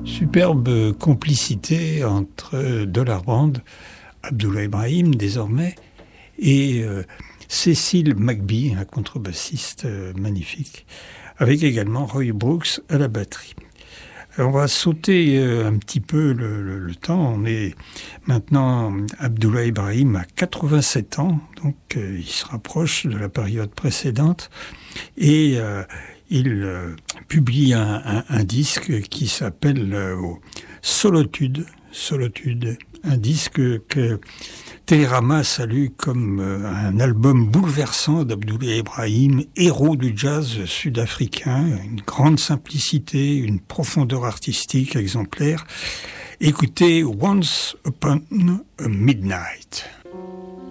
Superbe complicité entre Dollar Band, Abdoullah Ibrahim désormais, et Cecil McBee, un contrebassiste magnifique, avec également Roy Brooks à la batterie. Alors on va sauter un petit peu le temps. On est maintenant, Abdoullah Ibrahim a 87 ans, donc il se rapproche de la période précédente, et il publie un disque qui s'appelle Solotude, un disque que Télérama salue comme un album bouleversant d'Abdoullah Ibrahim, héros du jazz sud-africain, une grande simplicité, une profondeur artistique exemplaire. Écoutez Once Upon a Midnight.